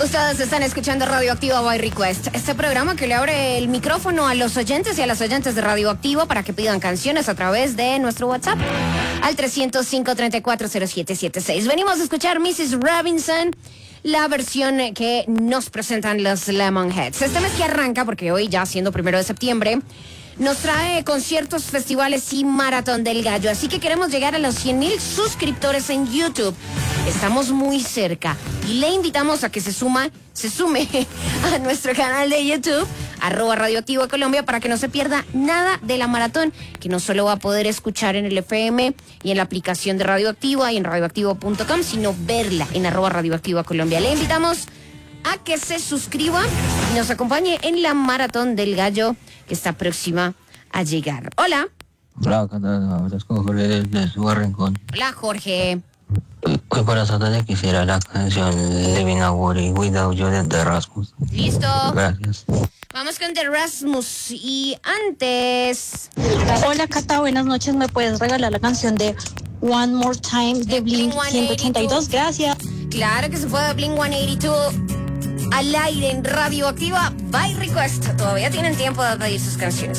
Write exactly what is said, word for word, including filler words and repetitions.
Ustedes están escuchando Radioactiva by Request, este programa que le abre el micrófono a los oyentes y a las oyentes de Radioactiva para que pidan canciones a través de nuestro WhatsApp al trescientos cinco, treinta y cuatro, cero siete siete seis. Venimos a escuchar missus Robinson, la versión que nos presentan los Lemonheads. Este mes que arranca, porque hoy ya siendo primero de septiembre, nos trae conciertos, festivales y Maratón del Gallo. Así que queremos llegar a los cien mil suscriptores en YouTube. Estamos muy cerca y le invitamos a que se suma, se sume a nuestro canal de YouTube, arroba Radioactiva Colombia, para que no se pierda nada de la maratón, que no solo va a poder escuchar en el F M y en la aplicación de Radioactiva y en radioactivo punto com, sino verla en arroba Radioactiva Colombia. Le invitamos a que se suscriba y nos acompañe en la Maratón del Gallo, que está próxima a llegar. Hola. Hola, ¿qué tal? Hablas con Jorge desde su rincón. Hola, Jorge. Hoy para esa tarde quisiera la canción Living a Worry Without You de The Rasmus. Listo. Gracias. Vamos con The Rasmus y antes... Hola, Cata, buenas noches. ¿Me puedes regalar la canción de One More Time de Blink ciento ochenta y dos? Gracias. Claro que se fue de Blink ciento ochenta y dos al aire en Radioactiva by Request. Todavía tienen tiempo de pedir sus canciones.